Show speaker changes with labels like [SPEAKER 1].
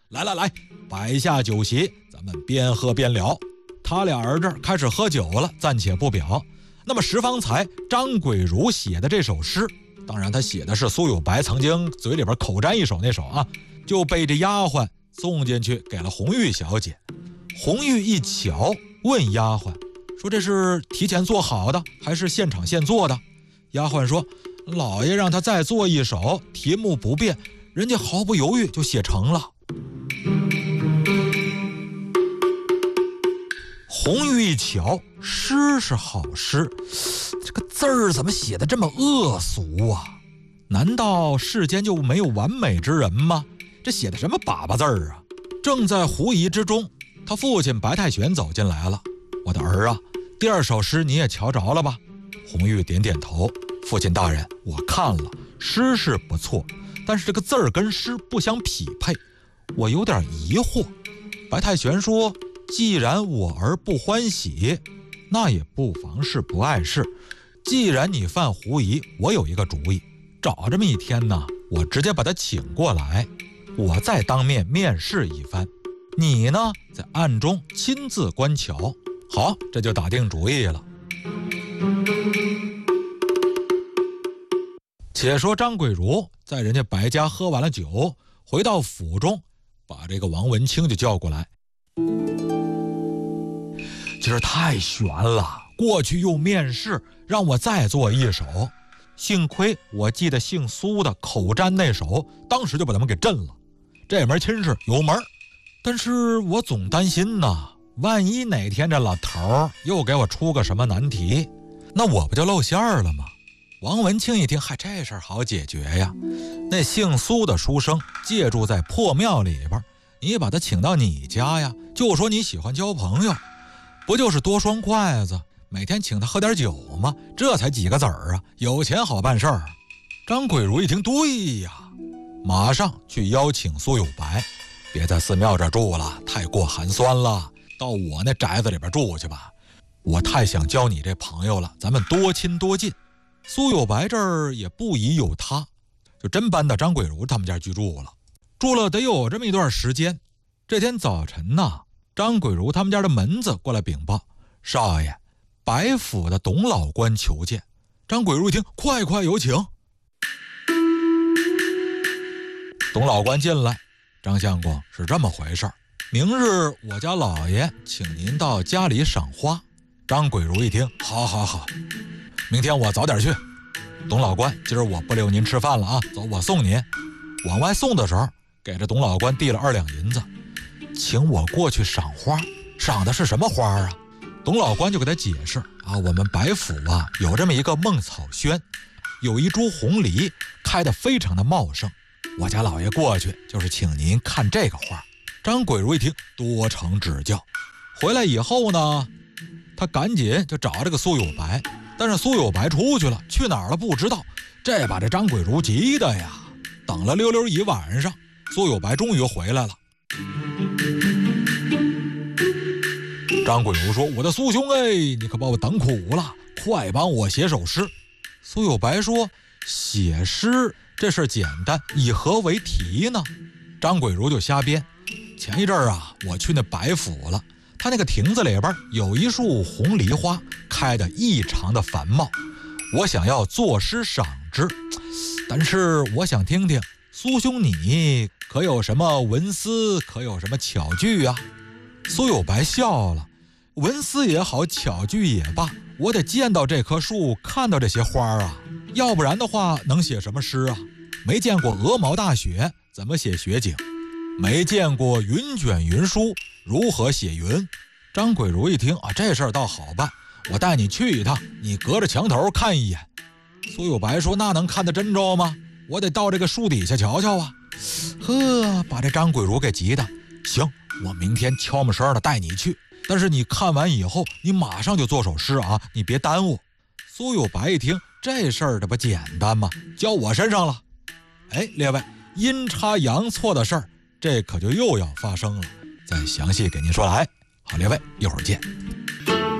[SPEAKER 1] 来，摆下酒席，咱们边喝边聊。他俩人这儿开始喝酒了，暂且不表。那么石方才张桂如写的这首诗，当然他写的是苏有白曾经嘴里边口占一首那首啊，就被这丫鬟送进去给了红玉小姐。红玉一瞧，问丫鬟说：“这是提前做好的还是现场现做的？”丫鬟说：“老爷让他再做一首，题目不变，人家毫不犹豫就写成了。”红玉一瞧，诗是好诗，这个字儿怎么写的这么恶俗啊？难道世间就没有完美之人吗？这写的什么粑粑字儿啊？正在狐疑之中，他父亲白太玄走进来了。“我的儿啊，第二首诗你也瞧着了吧？”红玉点点头：“父亲大人，我看了，诗是不错，但是这个字儿跟诗不相匹配，我有点疑惑。”白太玄说：“既然我儿不欢喜，那也不妨事不碍事。既然你犯狐疑，我有一个主意，找这么一天呢，我直接把他请过来，我再当面面试一番，你呢在暗中亲自观瞧。”好，这就打定主意了。且说张桂如在人家白家喝完了酒，回到府中，把这个王文清就叫过来。今儿太悬了，过去又面试，让我再做一首。幸亏我记得姓苏的口占那首，当时就把他们给震了。这门亲事有门，但是我总担心呐，万一哪天这老头又给我出个什么难题，那我不就露馅了吗？王文清一听，嗨，这事儿好解决呀。那姓苏的书生借住在破庙里边，你把他请到你家呀，就说你喜欢交朋友，不就是多双筷子，每天请他喝点酒吗？这才几个子儿啊，有钱好办事儿。张桂如一听，对呀，马上去邀请苏有白，别在寺庙这住了，太过寒酸了，到我那宅子里边住去吧。我太想交你这朋友了，咱们多亲多近。苏有白这儿也不疑有他，就真搬到张桂如他们家居住了。住了得有这么一段时间。这天早晨呢，张桂如他们家的门子过来禀报：“少爷，白府的董老官求见。”张桂如一听，快有请。董老官进来：“张相公，是这么回事，明日我家老爷请您到家里赏花。”张桂如一听，好，明天我早点去。董老官，今儿我不留您吃饭了啊，走，我送您。往外送的时候，给这董老官递了2两银子，请我过去赏花。赏的是什么花啊？董老官就给他解释啊，我们白府啊有这么一个孟草轩，有一株红梨开得非常的茂盛，我家老爷过去就是请您看这个花。张桂如一听，多承指教。回来以后呢，他赶紧就找这个苏有白，但是苏有白出去了，去哪儿了不知道。这把这张桂如急的呀，等了溜溜一晚上，苏有白终于回来了。张桂如说：“我的苏兄哎，你可把我等苦了，快帮我写首诗。”苏有白说：“写诗这事简单，以何为题呢？”张桂如就瞎编：“前一阵儿啊，我去那白府了，他那个亭子里边有一束红梨花，开得异常的繁茂，我想要作诗赏之，但是我想听听苏兄你可有什么文思，可有什么巧句啊？”苏有白笑了：“文思也好，巧句也罢，我得见到这棵树，看到这些花啊，要不然的话能写什么诗啊？没见过鹅毛大雪，怎么写雪景？没见过云卷云舒，如何写云？”张桂如一听啊，这事儿倒好办，我带你去一趟，你隔着墙头看一眼。苏有白说：“那能看得真着吗？我得到这个树底下瞧瞧啊。”呵，把这张桂如给急的。行，我明天悄没声的带你去，但是你看完以后，你马上就做首诗啊，你别耽误。苏有白一听，这事儿这不简单吗？交我身上了。哎，列位，阴差阳错的事儿，这可就又要发生了，再详细给您说来。好，列位，一会儿见。